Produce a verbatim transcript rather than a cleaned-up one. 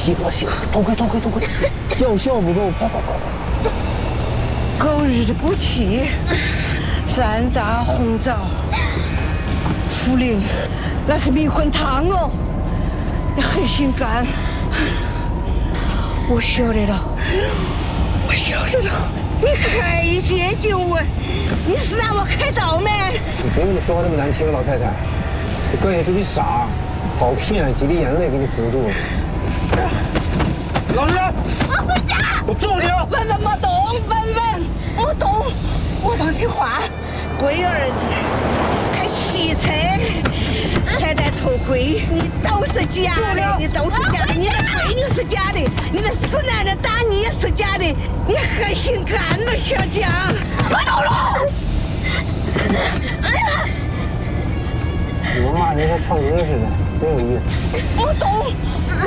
喜恶心，偷窥偷窥偷窥，药效不够，跑跑跑！ 狗日的补气，山楂红枣，茯苓，那是迷魂汤哦，你很性感。我晓得了，我晓得了，你还接近我，你是让我开刀吗？ 你别跟我说话这么难听，老太太，我告诉你这句傻，好骗，几滴眼泪给你扶住了。老实人， 我回家。 我揍你啊！ 文文莫动，文文莫动，我让听话，龟儿子开汽车，还戴头盔，你都是假的，你都是假的，你的闺女是假的，你的死男人打你也是假的，你还性感了，小蒋，我走了。 你们骂人像唱歌似的，真有意思。 我懂。